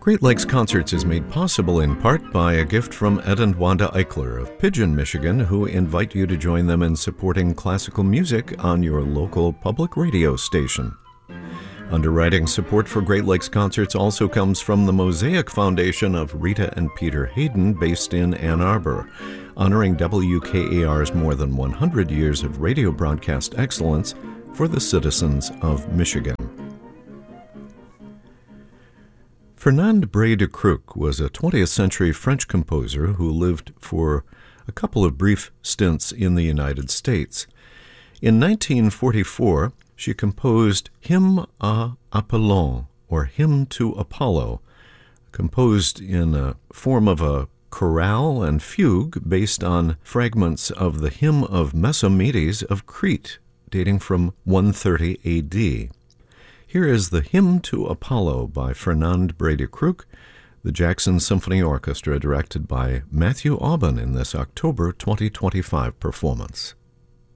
Great Lakes Concerts is made possible in part by a gift from Ed and Wanda Eichler of Pigeon, Michigan, who invite you to join them in supporting classical music on your local public radio station. Underwriting support for Great Lakes Concerts also comes from the Mosaic Foundation of Rita and Peter Hayden, based in Ann Arbor, honoring WKAR's more than 100 years of radio broadcast excellence for the citizens of Michigan. Fernand Braye-de-Crook was a 20th century French composer who lived for a couple of brief stints in the United States. In 1944, she composed Hymn à Apollon, or Hymn to Apollo, composed in a form of a chorale and fugue based on fragments of the Hymn of Mesomedes of Crete, dating from 130 A.D. Here is the Hymn to Apollo by Fernand Braye-de-Crook, the Jackson Symphony Orchestra, directed by Matthew Aubin in this October 2025 performance.